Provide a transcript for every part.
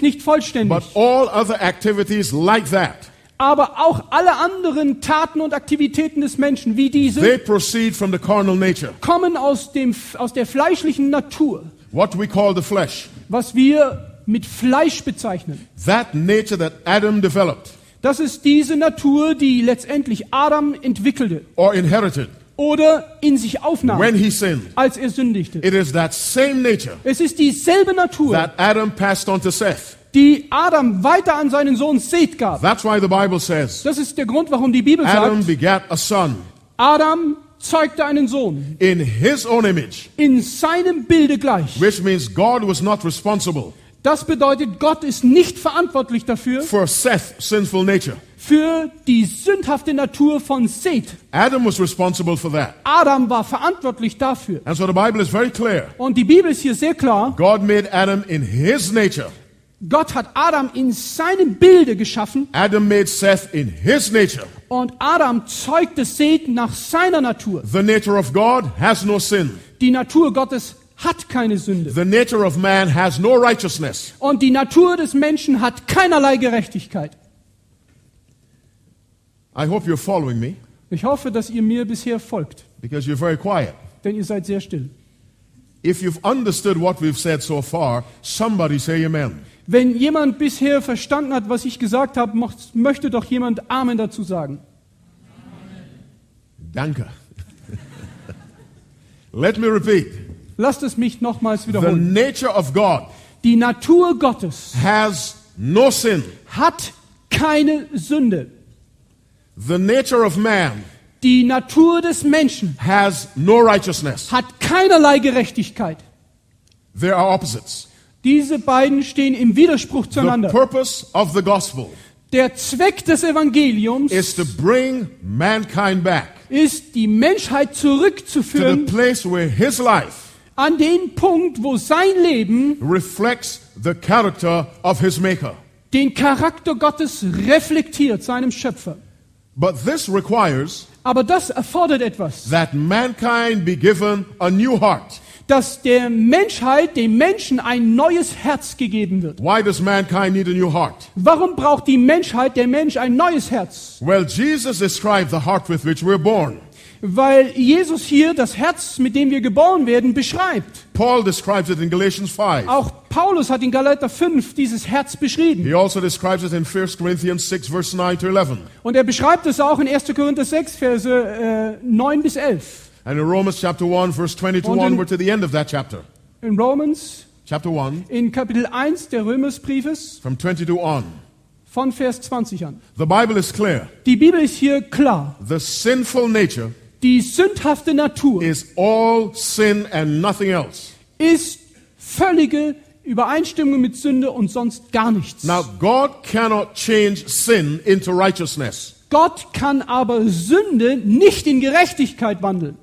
ist nicht vollständig. But all other activities like that, Aber auch alle anderen Taten und Aktivitäten des Menschen, wie they diese, proceed from the carnal nature. kommen aus der fleischlichen Natur, What we call the flesh. was wir mit Fleisch bezeichnen. That nature that Adam developed Das ist diese Natur, die letztendlich Adam entwickelte or inherited oder in sich aufnahm, when he sinned. als er sündigte. It is that same nature Es ist dieselbe Natur, that Adam passed on to Seth. die Adam weiter an seinen Sohn Seth gab. That's why the Bible says Das ist der Grund, warum die Bibel Adam sagt, begat a son Adam zeugte einen Sohn in his own image, in seinem Bilde gleich. which means God was not responsible Das bedeutet, Gott ist nicht verantwortlich dafür, for Seth's sinful nature. für die sündhafte Natur von Seth. Adam was responsible for that. Adam war verantwortlich dafür. And so the Bible is very clear. Und die Bibel ist hier sehr klar. God made Adam in his nature. Gott hat Adam in seinem Bilde geschaffen Adam made Seth in his nature. und Adam zeugte Seth nach seiner Natur. The nature of God has no sin. Die Natur Gottes hat keine Sünde. The nature of man has no righteousness. Und die Natur des Menschen hat keinerlei Gerechtigkeit. I hope you're following me Ich hoffe, dass ihr mir bisher folgt, because you're very quiet. denn ihr seid sehr still. If you've understood what we've said so far, somebody say amen. Wenn jemand bisher verstanden hat, was ich gesagt habe, möchte doch jemand Amen dazu sagen. Danke. Let me repeat. Lasst es mich nochmals The wiederholen. nature of God Die Natur Gottes has no sin. hat keine Sünde. The nature of man Die Natur des Menschen has no righteousness. hat keinerlei Gerechtigkeit. They are opposites. Diese beiden stehen im Widerspruch The zueinander. purpose of the gospel Der Zweck des Evangeliums is to bring mankind back ist, die Menschheit to the zurückzuführen place where his life an den Punkt, wo sein Leben reflects the character of his maker. den Charakter Gottes reflektiert, seinem Schöpfer. But this requires Aber das erfordert etwas, that mankind be given a new heart. dass der Menschheit, dem Menschen ein neues Herz gegeben wird. Why does mankind need a new heart? Warum braucht die Menschheit, der Mensch, ein neues Herz? Well, Jesus described the heart with which we're born. Weil Jesus hier das Herz, mit dem wir geboren werden, beschreibt. Paul describes it in Galatians 5. Auch Paulus hat in Galater 5 dieses Herz beschrieben. He also describes it in 1 Corinthians 6, verse 9 to 11. Und er beschreibt es auch in 1. Korinther 6, Verse 9 bis 11. And in Romans chapter 1, verse 20 to Und in- onward to the end of that chapter. In Romans, Chapter 1, in Kapitel 1 der Römersbriefes, from 22 on. von Vers 20 an. The Bible is clear. Die Bibel ist hier klar. The sinful nature Die sündhafte Natur is all sin and nothing else. ist völlige Übereinstimmung mit Sünde und sonst gar nichts. Now, God cannot change sin into righteousness. Gott kann aber Sünde nicht in Gerechtigkeit wandeln.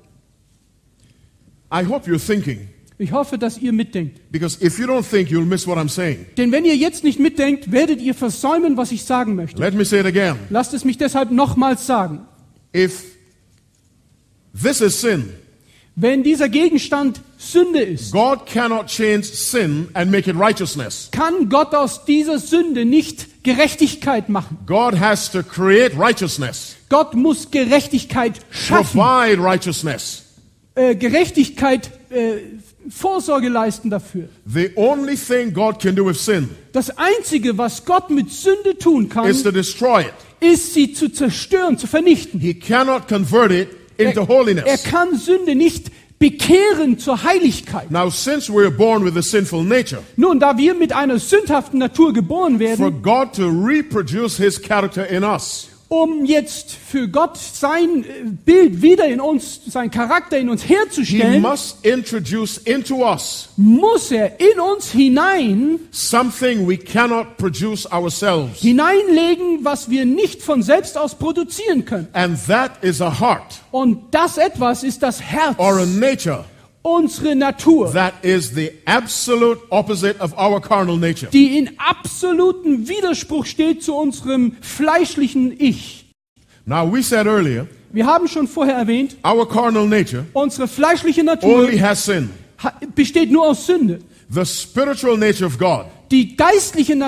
I hope you're thinking, Ich hoffe, dass ihr mitdenkt. because if you don't think, you'll miss what I'm saying. Denn wenn ihr jetzt nicht mitdenkt, werdet ihr versäumen, was ich sagen möchte. Let me say it again. Lasst es mich deshalb nochmals sagen. If this is sin, Wenn dieser Gegenstand Sünde ist, God cannot change sin and make it righteousness. kann Gott aus dieser Sünde nicht Gerechtigkeit machen. God has to create righteousness, Gott muss Gerechtigkeit schaffen, provide righteousness. Gerechtigkeit, Vorsorge leisten dafür. The only thing God can do with sin Das Einzige, was Gott mit Sünde tun kann, is to destroy it. ist sie zu zerstören, zu vernichten. He cannot convert it into Er holiness. kann Sünde nicht bekehren zur Heiligkeit. Now, since we're born with a sinful nature, Nun, da wir mit einer sündhaften Natur geboren for werden, God to reproduce His character in us, um jetzt für Gott sein Bild wieder in uns, sein Charakter in uns He herzustellen, must introduce into us muss er in uns something we cannot produce ourselves. hineinlegen, was wir nicht von selbst aus produzieren können. And that is a heart Und das etwas ist das Herz, or a nature unsere Natur, that is the absolute opposite of our carnal nature. die in absolutem Widerspruch steht zu unserem fleischlichen Ich. Now, we said earlier, Wir haben schon vorher erwähnt, our carnal nature unsere fleischliche Natur only has sin. besteht nur aus Sünde. The spiritual nature of God Die geistliche